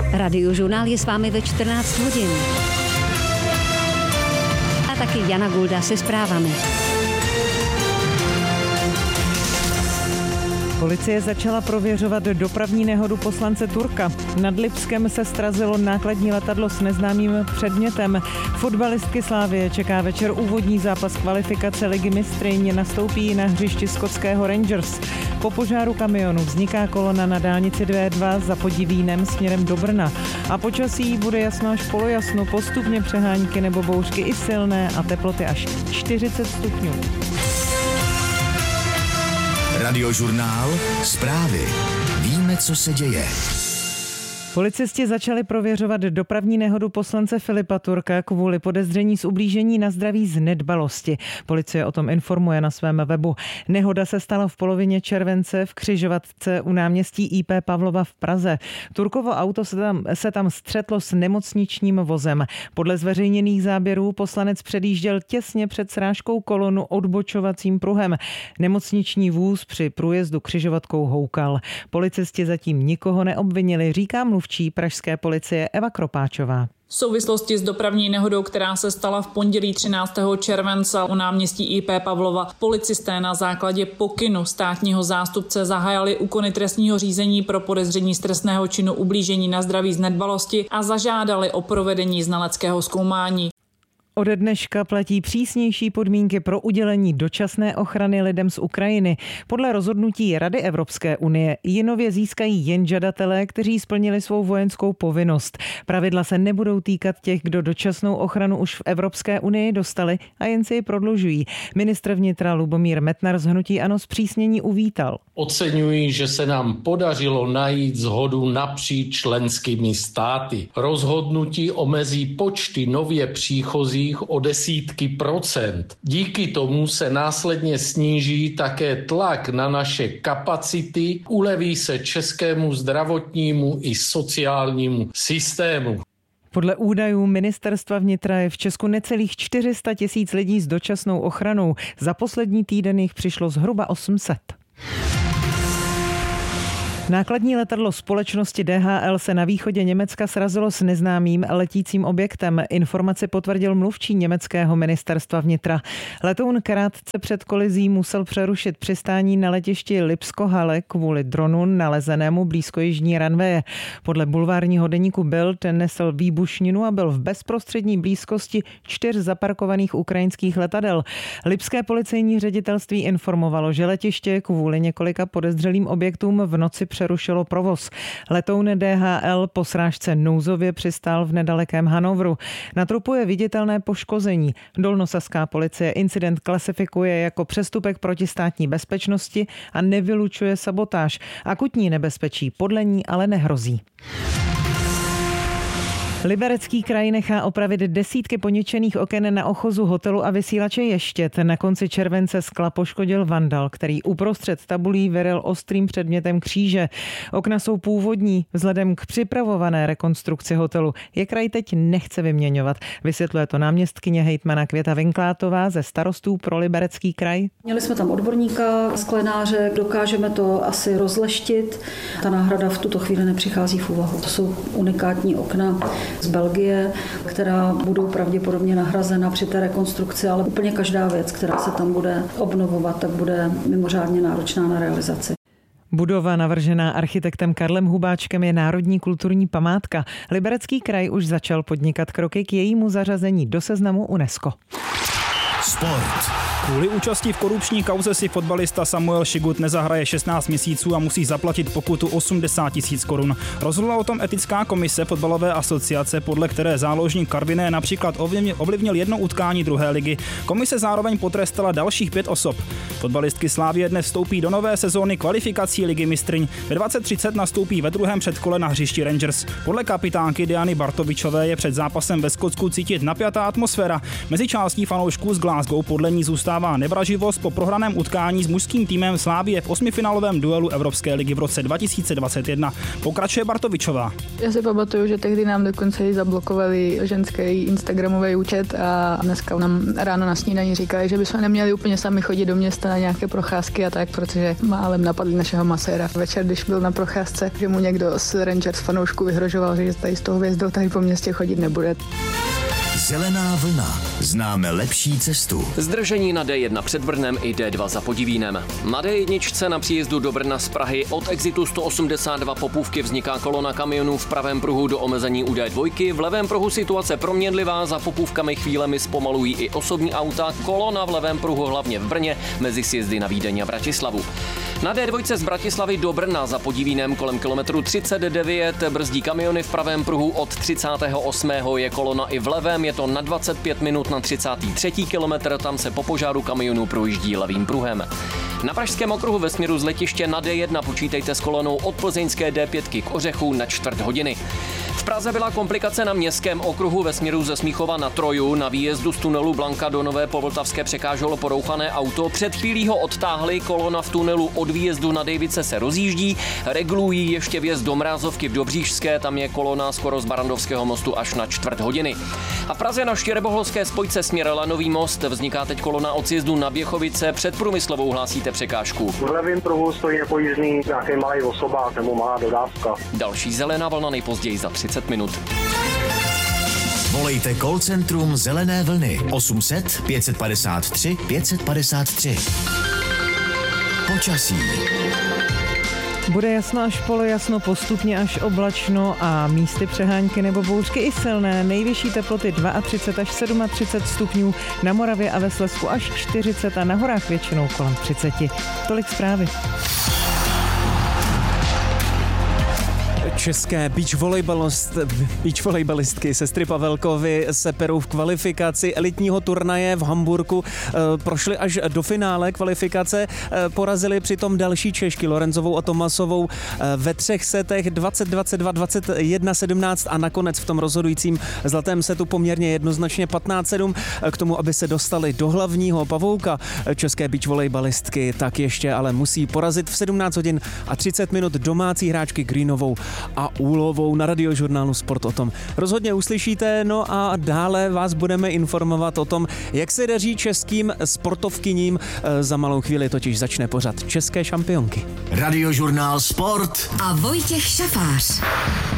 Radiožurnál je s vámi ve 14 hodin. A taky Jana Gulda se zprávami. Policie začala prověřovat dopravní nehodu poslance Turka. Nad Lipskem se srazilo nákladní letadlo s neznámým předmětem. Fotbalistky Slavie čeká večer úvodní zápas kvalifikace Ligy mistryň, nastoupí na hřišti skotského Rangers. Po požáru kamionu vzniká kolona na dálnici D2 za Podivínem směrem do Brna. A počasí bude jasno až polojasno, postupně přehánky nebo bouřky i silné a teploty až 40 stupňů. Radiožurnál, zprávy. Víme, co se děje. Policisti začali prověřovat dopravní nehodu poslance Filipa Turka kvůli podezření z ublížení na zdraví z nedbalosti. Policie o tom informuje na svém webu. Nehoda se stala v polovině července v křižovatce u náměstí IP Pavlova v Praze. Turkovo auto se tam střetlo s nemocničním vozem. Podle zveřejněných záběrů poslanec předjížděl těsně před srážkou kolonu odbočovacím pruhem. Nemocniční vůz při průjezdu křižovatkou houkal. Policisti zatím nikoho neobvinili, říká mluvčí pražské policie Eva Kropáčová. V souvislosti s dopravní nehodou, která se stala v pondělí 13. července u náměstí IP Pavlova, policisté na základě pokynu státního zástupce zahájili úkony trestního řízení pro podezření z trestného činu ublížení na zdraví z nedbalosti a zažádali o provedení znaleckého zkoumání. Ode dneška platí přísnější podmínky pro udělení dočasné ochrany lidem z Ukrajiny. Podle rozhodnutí Rady Evropské unie ji nově získají jen žadatelé, kteří splnili svou vojenskou povinnost. Pravidla se nebudou týkat těch, kdo dočasnou ochranu už v Evropské unii dostali a jen si ji prodlužují. Ministr vnitra Lubomír Metnar z hnutí ANO zpřísnění uvítal. Oceňuji, že se nám podařilo najít shodu napříč členskými státy. Rozhodnutí omezí počty nově příchozích o desítky procent. Díky tomu se následně sníží také tlak na naše kapacity, uleví se českému zdravotnímu i sociálnímu systému. Podle údajů ministerstva vnitra je v Česku necelých 400 000 lidí s dočasnou ochranou. Za poslední týden jich přišlo zhruba 800. Nákladní letadlo společnosti DHL se na východě Německa srazilo s neznámým letícím objektem. Informaci potvrdil mluvčí německého ministerstva vnitra. Letoun krátce před kolizí musel přerušit přistání na letišti Lipsko-Halle kvůli dronu nalezenému blízko jižní ranveje. Podle bulvárního deníku Bild nesl výbušninu a byl v bezprostřední blízkosti 4 zaparkovaných ukrajinských letadel. Lipské policejní ředitelství informovalo, že letiště kvůli několika podezřelým objektům v noci přerušilo provoz. Letoun DHL po srážce nouzově přistál v nedalekém Hannoveru. Na trupu je viditelné poškození. Dolnosaská policie incident klasifikuje jako přestupek proti státní bezpečnosti a nevylučuje sabotáž. Akutní nebezpečí podle ní ale nehrozí. Liberecký kraj nechá opravit desítky poničených oken na ochozu hotelu a vysílače Ještěd. Na konci července skla poškodil vandal, který uprostřed tabulí vyril ostrým předmětem kříže. Okna jsou původní, vzhledem k připravované rekonstrukci hotelu je kraj teď nechce vyměňovat. Vysvětluje to náměstkyně hejtmana Květa Vinklátová ze Starostů pro Liberecký kraj. Měli jsme tam odborníka, sklenáře, dokážeme to asi rozleštit. Ta náhrada v tuto chvíli nepřichází v úvahu. To jsou unikátní okna z Belgie, která budou pravděpodobně nahrazena při té rekonstrukci, ale úplně každá věc, která se tam bude obnovovat, tak bude mimořádně náročná na realizaci. Budova navržená architektem Karlem Hubáčkem je národní kulturní památka. Liberecký kraj už začal podnikat kroky k jejímu zařazení do seznamu UNESCO. Sport. Kvůli účasti v korupční kauze si fotbalista Samuel Šigut nezahraje 16 měsíců a musí zaplatit pokutu 80 000 korun. Rozhodla o tom etická komise fotbalové asociace, podle které záložník Karviné například ovlivnil jedno utkání druhé ligy. Komise zároveň potrestala dalších 5 osob. Fotbalistky Slavie dnes vstoupí do nové sezóny kvalifikací Ligy mistryň. Ve 20:30 nastoupí ve druhém předkole na hřišti Rangers. Podle kapitánky Diany Bartovičové je před zápasem ve Skotsku cítit napjatá atmosféra. Mezi částí fanoušků z Glasgow podle ní zůstává nevraživost po prohraném utkání s mužským týmem Slavie v osmifinálovém duelu Evropské ligy v roce 2021. Pokračuje Bartovičová. Já si pamatuju, že tehdy nám dokonce zablokovali ženský instagramový účet a dneska nám ráno na snídani říkali, že bychom neměli úplně sami chodit do města na nějaké procházky a tak, protože málem napadli našeho maséra. Večer, když byl na procházce, že mu někdo z Rangers fanoušku vyhrožoval, že tady s tou hvězdou tady po městě chodit nebude. Zelená vlna. Známe lepší cestu. Zdržení na D1 před Brnem i D2 za Podivínem. Na D1 na příjezdu do Brna z Prahy od exitu 182 Popůvky vzniká kolona kamionů v pravém pruhu do omezení u D2. V levém pruhu situace proměnlivá, za Popůvkami chvílemi zpomalují i osobní auta. Kolona v levém pruhu hlavně v Brně mezi sjezdy na Vídeň a Bratislavu. Na D2 z Bratislavy do Brna za Podivínem kolem kilometru 39 brzdí kamiony v pravém pruhu od 38. je kolona i v levém, je to na 25 minut na 33. kilometr, tam se po požáru kamionů projíždí levým pruhem. Na pražském okruhu ve směru z letiště na D1 počítejte s kolonou od plzeňské D5 k Ořechu na čtvrt hodiny. V Praze byla komplikace na městském okruhu ve směru ze Smíchova na Troju. Na výjezdu z tunelu Blanka do Nové Povltavské překáželo porouchané auto. Před chvílí ho odtáhli, kolona v tunelu od výjezdu na Dejvice se rozjíždí. Regulují ještě vjezd do Mrázovky v Dobříšské, tam je kolona skoro z Barandovského mostu až na čtvrt hodiny. A v Praze na Štěrboholské spojce směr Lanový most vzniká teď kolona od sjezdu na Běchovice. Před Průmyslovou hlásíte překážku. V levém pruhu stojí nepojízdný nějaký malý osobák nebo malá dodávka. Další zelená vlna nejpozději za 30 minut. Volejte call centrum Zelené vlny 800 553 553. Počasí. Bude jasno až polojasno, postupně až oblačno a místy přehánky nebo bouřky i silné. Nejvyšší teploty 32 až 37 stupňů, na Moravě a ve Slezsku až 40 a na horách většinou kolem 30. Tolik zprávy. České beachvolejbalistky sestry Pavelkovy se perou v kvalifikaci elitního turnaje v Hamburku. Prošly až do finále kvalifikace, porazili přitom další Češky Lorenzovou a Tomasovou ve 3 setech 20-22, 21-17 a nakonec v tom rozhodujícím zlatém setu poměrně jednoznačně 15-7 k tomu, aby se dostali do hlavního pavouka. České beachvolejbalistky tak ještě ale musí porazit v 17 hodin a 30 minut domácí hráčky Greenovou a Úlovou. Na Radiožurnálu Sport o tom rozhodně uslyšíte, no a dále vás budeme informovat o tom, jak se daří českým sportovkyním. Za malou chvíli totiž začne pořad České šampionky. Radiožurnál Sport a Vojtěch Šafář.